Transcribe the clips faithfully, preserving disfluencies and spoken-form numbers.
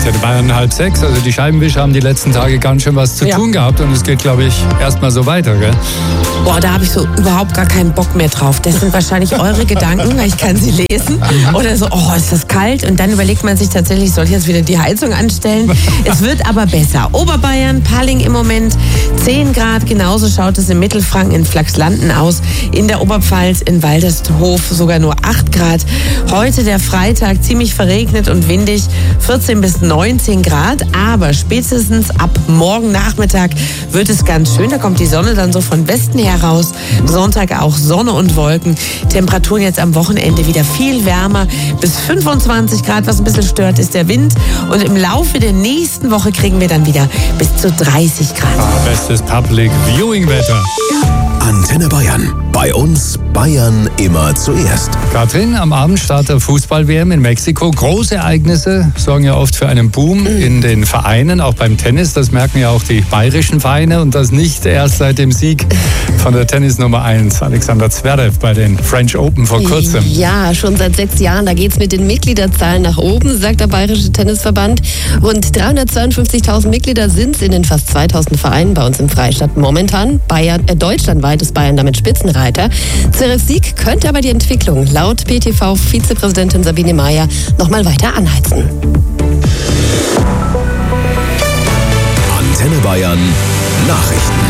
Ja, die Bayern halb sechs, also die Scheibenwischer haben die letzten Tage ganz schön was zu Ja. tun gehabt und es geht, glaube ich, erstmal so weiter, gell? Boah, da habe ich so überhaupt gar keinen Bock mehr drauf. Das sind wahrscheinlich eure Gedanken, weil ich kann sie lesen. Oder so, oh, ist das kalt? Und dann überlegt man sich tatsächlich, soll ich jetzt wieder die Heizung anstellen? Es wird aber besser. Oberbayern, Palling im Moment zehn Grad. Genauso schaut es in Mittelfranken, in Flachslanden aus. In der Oberpfalz, in Waldershof sogar nur acht Grad. Heute der Freitag, ziemlich verregnet und windig, vierzehn bis neunzehn Grad. Aber spätestens ab morgen Nachmittag wird es ganz schön. Da kommt die Sonne dann so von Westen her raus. Sonntag auch Sonne und Wolken. Temperaturen jetzt am Wochenende wieder viel wärmer. Bis fünfundzwanzig Grad. Was ein bisschen stört, ist der Wind. Und im Laufe der nächsten Woche kriegen wir dann wieder bis zu dreißig Grad. Ah, bestes Public Viewing Wetter. Antenne Bayern. Bei uns Bayern immer zuerst. Katrin, am Abend startet Fußball-W M in Mexiko. Große Ereignisse sorgen ja oft für einen Boom in den Vereinen, auch beim Tennis. Das merken ja auch die bayerischen Vereine und das nicht erst seit dem Sieg von der Tennis Nummer eins, Alexander Zverev, bei den French Open vor kurzem. Ja, schon seit sechs Jahren, da geht's mit den Mitgliederzahlen nach oben, sagt der Bayerische Tennisverband. Rund dreihundertzweiundfünfzigtausend Mitglieder sind in den fast zweitausend Vereinen bei uns im Freistaat. Momentan Bayern, äh, deutschlandweit ist Bayern damit Spitzenreiter. Zverevs Sieg könnte aber die Entwicklung laut P T V-Vizepräsidentin Sabine Mayer noch mal weiter anheizen. Antenne Bayern Nachrichten.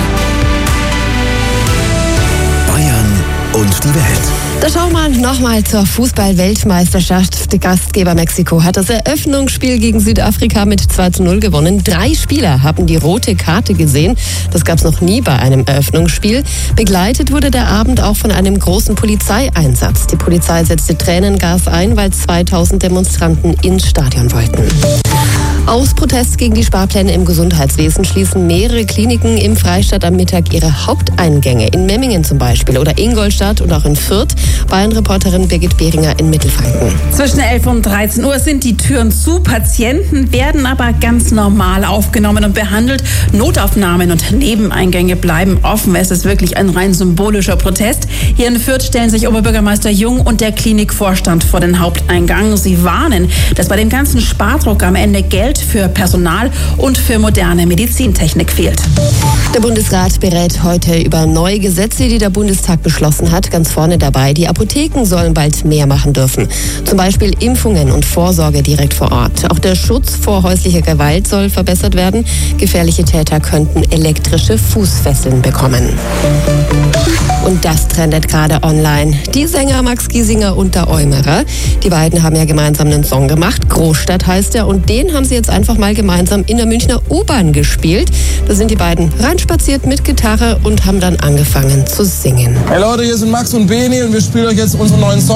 Bayern und die Welt. Da schauen wir nochmal zur Fußball-Weltmeisterschaft. Der Gastgeber Mexiko hat das Eröffnungsspiel gegen Südafrika mit zwei zu null gewonnen. Drei Spieler haben die rote Karte gesehen. Das gab es noch nie bei einem Eröffnungsspiel. Begleitet wurde der Abend auch von einem großen Polizeieinsatz. Die Polizei setzte Tränengas ein, weil zweitausend Demonstranten ins Stadion wollten. Aus Protest gegen die Sparpläne im Gesundheitswesen schließen mehrere Kliniken im Freistaat am Mittag ihre Haupteingänge. In Memmingen zum Beispiel oder Ingolstadt und auch in Fürth. Bayern-Reporterin Birgit Behringer in Mittelfranken. Zwischen elf und dreizehn Uhr sind die Türen zu. Patienten werden aber ganz normal aufgenommen und behandelt. Notaufnahmen und Nebeneingänge bleiben offen. Es ist wirklich ein rein symbolischer Protest. Hier in Fürth stellen sich Oberbürgermeister Jung und der Klinikvorstand vor den Haupteingang. Sie warnen, dass bei dem ganzen Spardruck am Ende Geld für Personal und für moderne Medizintechnik fehlt. Der Bundesrat berät heute über neue Gesetze, die der Bundestag beschlossen hat. Ganz vorne dabei, die Apotheken sollen bald mehr machen dürfen. Zum Beispiel Impfungen und Vorsorge direkt vor Ort. Auch der Schutz vor häuslicher Gewalt soll verbessert werden. Gefährliche Täter könnten elektrische Fußfesseln bekommen. Und das trendet gerade online. Die Sänger Max Giesinger und der Eumerer, die beiden haben ja gemeinsam einen Song gemacht. Großstadt heißt er. Und den haben sie jetzt einfach mal gemeinsam in der Münchner U-Bahn gespielt. Da sind die beiden reinspaziert mit Gitarre und haben dann angefangen zu singen. Hey Leute, hier sind Max und Beni und wir spielen euch jetzt unseren neuen Song.